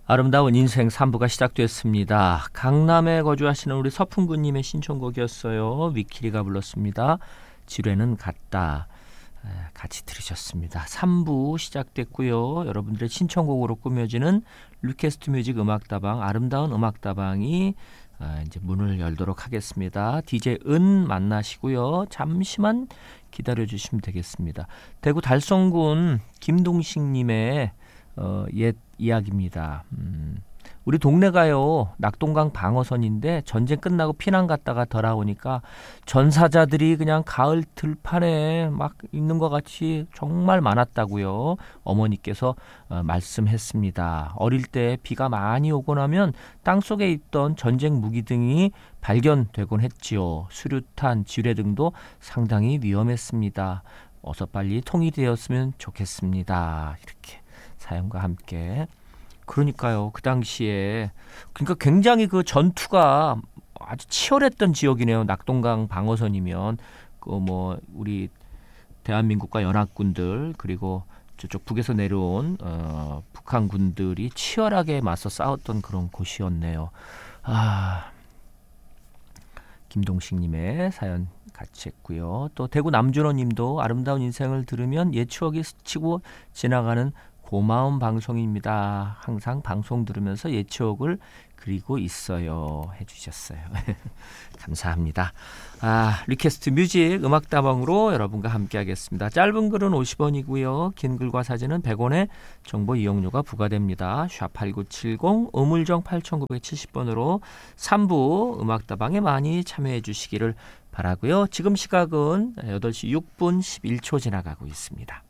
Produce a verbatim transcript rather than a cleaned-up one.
아름다운 인생 삼 부가 시작됐습니다. 강남에 거주하시는 우리 서풍구님의 신청곡이었어요. 위키리가 불렀습니다. 지뢰는 같다. 같이 들으셨습니다. 삼 부 시작됐고요. 여러분들의 신청곡으로 꾸며지는 리퀘스트 뮤직 음악다방, 아름다운 음악다방이 이제 문을 열도록 하겠습니다. 디제이 은 만나시고요. 잠시만 기다려주시면 되겠습니다. 대구 달성군 김동식님의 어, 옛 이야기입니다. 음, 우리 동네가요 낙동강 방어선인데 전쟁 끝나고 피난 갔다가 돌아오니까 전사자들이 그냥 가을 들판에 막 있는 것 같이 정말 많았다고요. 어머니께서 어, 말씀했습니다. 어릴 때 비가 많이 오고 나면 땅속에 있던 전쟁 무기 등이 발견되곤 했지요. 수류탄, 지뢰 등도 상당히 위험했습니다. 어서 빨리 통일되었으면 좋겠습니다. 이렇게 사연과 함께. 그러니까요. 그 당시에 그러니까 굉장히 그 전투가 아주 치열했던 지역이네요. 낙동강 방어선이면 그 뭐 우리 대한민국과 연합군들 그리고 저쪽 북에서 내려온 어, 북한군들이 치열하게 맞서 싸웠던 그런 곳이었네요. 아, 김동식님의 사연 같이 했고요. 또 대구 남준호님도 아름다운 인생을 들으면 옛 추억이 스치고 지나가는 고마운 방송입니다. 항상 방송 들으면서 옛 추억을 그리고 있어요. 해주셨어요. 감사합니다. 아, 리퀘스트 뮤직 음악다방으로 여러분과 함께하겠습니다. 짧은 글은 오십 원이고요. 긴 글과 사진은 백 원의 정보 이용료가 부과됩니다. 샵팔구칠공 우물정 팔구칠공 번으로 삼 부 음악다방에 많이 참여해 주시기를 바라고요. 지금 시각은 여덟 시 육 분 십일 초 지나가고 있습니다.